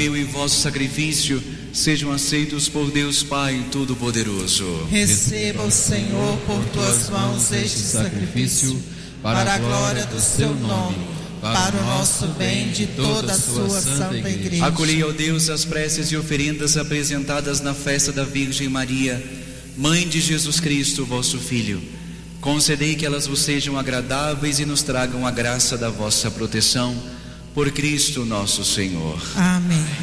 meu e vosso sacrifício sejam aceitos por Deus Pai Todo-Poderoso. Receba o Senhor por tuas mãos este sacrifício, para a glória do seu nome, para o nosso bem de toda a sua santa igreja. Acolhei, ó Deus, as preces e oferendas apresentadas na festa da Virgem Maria, Mãe de Jesus Cristo, vosso Filho. Concedei que elas vos sejam agradáveis e nos tragam a graça da vossa proteção. Por Cristo nosso Senhor. Amém.